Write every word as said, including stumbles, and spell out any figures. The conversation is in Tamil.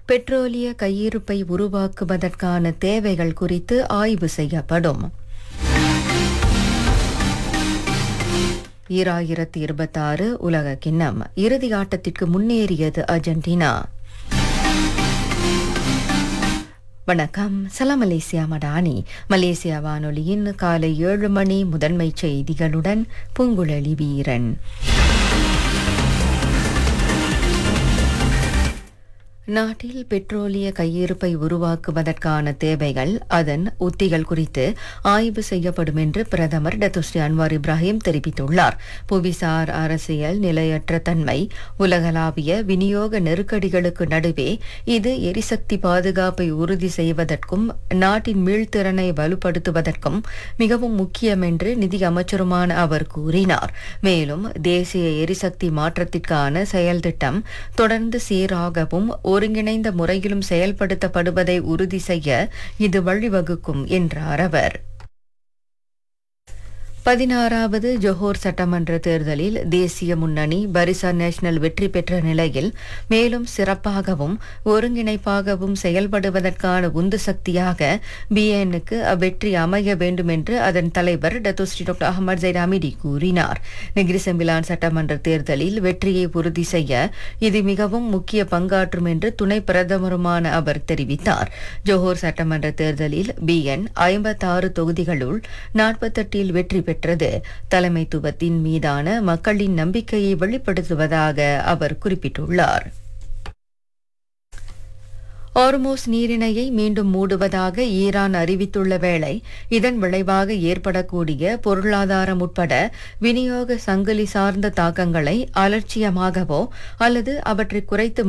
பெட்ரோலிய கையிருப்பை உருவாக்குவதற்கான தேவைகள் குறித்து ஆய்வு செய்யப்படும். ஈராயிரத்தி இருபத்தாறு உலக கிண்ணம் இறுதி ஆட்டத்திற்கு முன்னேறியது அர்ஜென்டினா. வணக்கம், சலாம் மலேசியா மடானி. மலேசியா வானொலியின் காலை ஏழு மணி முதன்மை செய்திகளுடன் பூங்குழலி வீரன். நாட்டில் பெட்ரோலிய கையிருப்பை உருவாக்குவதற்கான தேவைகள், அதன் உத்திகள் குறித்து ஆய்வு செய்யப்படும் என்று பிரதமர் டத்துஸ்ரீ அன்வார் இப்ராஹிம் தெரிவித்துள்ளார். புவிசார் அரசியல் நிலையற்ற தன்மை, உலகளாவிய விநியோக நெருக்கடிகளுக்கு நடுவே இது எரிசக்தி பாதுகாப்பை உறுதி செய்வதற்கும் நாட்டின் மீள்திறனை வலுப்படுத்துவதற்கும் மிகவும் முக்கியம் என்று நிதி அமைச்சருமான அவர் கூறினார். மேலும் தேசிய எரிசக்தி மாற்றத்திற்கான செயல் திட்டம் தொடர்ந்து சீராகவும் ஒருங்கிணைந்த முறையிலும் செயல்படுத்தப்படுவதை உறுதி செய்ய இது வழிவகுக்கும் என்றார் அவர். பதினாறாவது ஜொஹோர் சட்டமன்ற தேர்தலில் தேசிய முன்னணி பரிசான் நேஷனல் வெற்றி பெற்ற நிலையில் மேலும் சிறப்பாகவும் ஒருங்கிணைப்பாகவும் செயல்படுவதற்கான உந்து சக்தியாக பிஎனுக்கு அவ்வெற்றி அமைய வேண்டும் என்று அதன் தலைவர் Datuk Seri doctor Ahmed Zaid Hamidi கூறினார். நெகிரி செம்பிலான் சட்டமன்ற தேர்தலில் வெற்றியை உறுதி செய்ய இது மிகவும் முக்கிய பங்காற்றும் என்று துணை பிரதமருமான அவர் தெரிவித்தார். ஜொஹோர் சட்டமன்ற தேர்தலில் பிஎன் ஐம்பத்தாறு தொகுதிகளுள் நாற்பத்தெட்டில் வெற்றி பெற்றது தலைமைத்துவத்தின் மீதான மக்களின் நம்பிக்கையை வெளிப்படுத்துவதாக அவர் குறிப்பிட்டுள்ளார். ஹார்மோஸ் நீரிணையை மீண்டும் மூடுவதாக ஈரான் அறிவித்துள்ள வேளை இதன் விளைவாக ஏற்படக்கூடிய பொருளாதாரம் உட்பட விநியோக சங்கிலி சார்ந்த தாக்கங்களை அலட்சியமாகவோ அல்லது அவற்றை குறைத்து